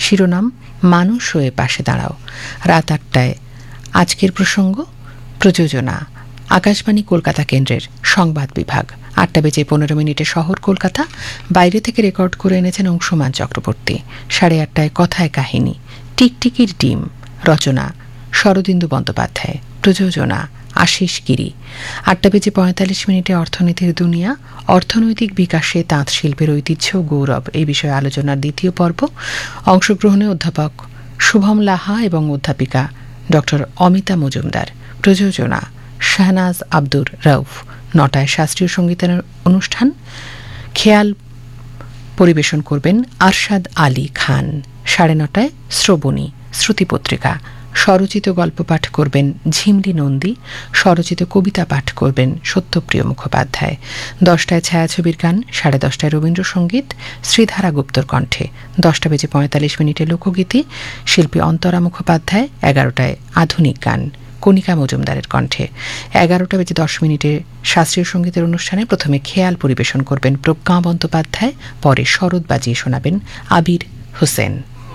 শিরোনাম মানুষ হয়ে পাশে দাঁড়াও। রাত ৮টায় আজকের প্রসঙ্গ, প্রযোজনা আকাশবাণী কলকাতা কেন্দ্রের সংবাদ বিভাগ। ৮:১৫ শহর কলকাতা, বাইরে থেকে রেকর্ড করে এনেছেন অংশুমান চক্রবর্তী। ৮:৩০ কথায় কাহিনী, টিকটিকির ডিম, রচনা শরদিন্দু বন্দ্যোপাধ্যায়, প্রযোজনা আশিস গিরি। ৮:৪৫ অর্থনীতির দুনিয়া, অর্থনৈতিক বিকাশে তাঁত শিল্পের ঐতিহ্য গৌরব এই বিষয়ে আলোচনার দ্বিতীয় পর্ব। অংশগ্রহণে অধ্যাপক শুভম লাহা এবং অধ্যাপিকা ডক্টর অমিতা মজুমদার। প্রযোজনা শাহনাজ আব্দুর রউফ। ৯টায় শাস্ত্রীয় সঙ্গীতের অনুষ্ঠান, খেয়াল পরিবেশন করবেন আরশাদ আলী খান। ৯:৩০ শ্রবণী শ্রুতিপত্রিকা, স্বরচিত গল্প পাঠ করবেন ঝিমলি নন্দী, স্বরচিত কবিতা পাঠ করবেন সত্যপ্রিয় মুখোপাধ্যায়। ১০টায় ছায়াছবির গান, ১০:৩০ রবীন্দ্রসঙ্গীত শ্রীধারা গুপ্তর কণ্ঠে। ১০:৪৫ লোকগীতি, শিল্পী অন্তরা মুখোপাধ্যায়। ১১টায় আধুনিক গান, কণিকা মজুমদারের কণ্ঠে। ১১:১০ শাস্ত্রীয় সঙ্গীতের অনুষ্ঠানে প্রথমে খেয়াল পরিবেশন করবেন প্রজ্ঞা বন্দ্যোপাধ্যায়, পরে শরৎ বাজিয়ে শোনাবেন আবির হোসেন।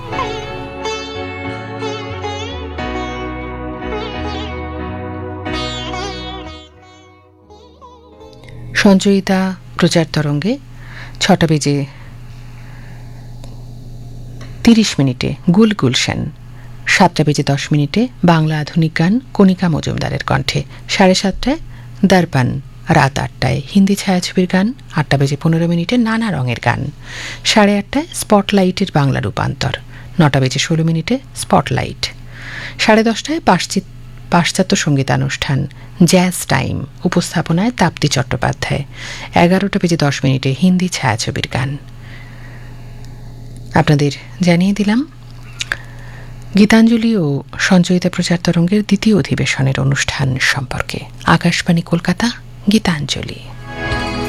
সঞ্চয়িতা প্রচার তরঙ্গে ৬:৩০ গুল গুলশান। ৭:১০ বাংলা আধুনিক গান, কণিকা মজুমদারের কণ্ঠে। ৭:৩০ দর্পণ। রাত ৮টায় হিন্দি ছায়াছবির গান। ৮:১৫ নানা রঙের গান। ৮:৩০ স্পটলাইটের বাংলা রূপান্তর। ৯:১৬ স্পটলাইট। ১০:৩০ পাশ্চাত্য সঙ্গীতানুষ্ঠান জ্যাজ টাইম, উপস্থাপনায় তাপ্তি চট্টোপাধ্যায়। ১১:১০ হিন্দি ছায়াছবির গান। আপনাদের জানিয়ে দিলাম গীতাঞ্জলি ও সঞ্চয়িতা প্রচার তরঙ্গের দ্বিতীয় অধিবেশনের অনুষ্ঠান সম্পর্কে। আকাশবাণী কলকাতা, গীতাঞ্জলি।